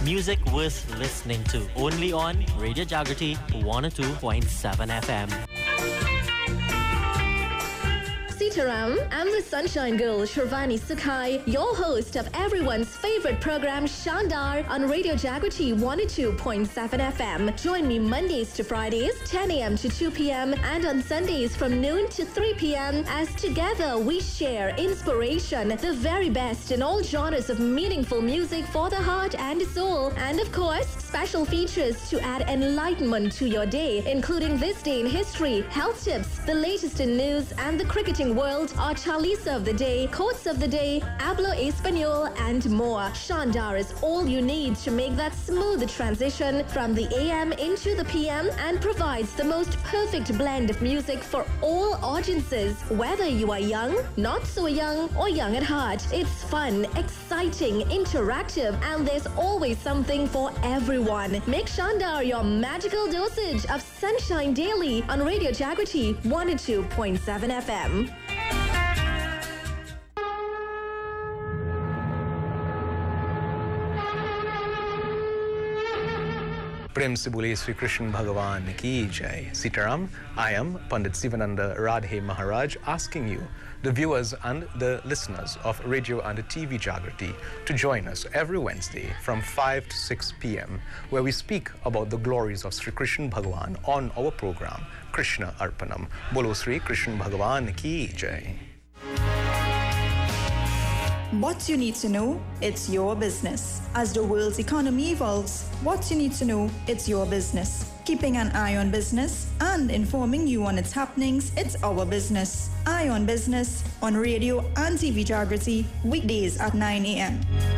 Music worth listening to. Only on Radio Jagrati 102.7 FM. Sitaram, I'm the Sunshine Girl, Shravani Sukhai, your host of everyone's favorite program, Shandar, on Radio Jagrati 102.7 FM. Join me Mondays to Fridays, 10 a.m. to 2 p.m. and on Sundays from noon to 3 p.m. as together we share inspiration, the very best in all genres of meaningful music for the heart and soul. And of course, special features to add enlightenment to your day, including This Day in History, health tips, the latest in news, and the cricketing world, our Chalisa of the day, quotes of the day, Hablo Espanol, and more. Shandar is all you need to make that smooth transition from the AM into the PM and provides the most perfect blend of music for all audiences, whether you are young, not so young, or young at heart. It's fun, exciting, interactive, and there's always something for everyone. Make Shandar your magical dosage of sunshine daily on Radio Jagrati 102.7 FM. Prem se bole Sri Krishna Bhagavan ki jai. Sitaram, I am Pandit Sivananda Radhe Maharaj asking you, the viewers and the listeners of Radio and TV Jagrati, to join us every Wednesday from 5 to 6 p.m. where we speak about the glories of Sri Krishna Bhagavan on our program, Krishna Arpanam. Bolo Sri Krishna Bhagavan ki jai. What you need to know, it's your business. As the world's economy evolves, what you need to know, it's your business. Keeping an eye on business and informing you on its happenings, it's our business. Eye on Business on Radio and TV Jagrati, weekdays at 9 a.m.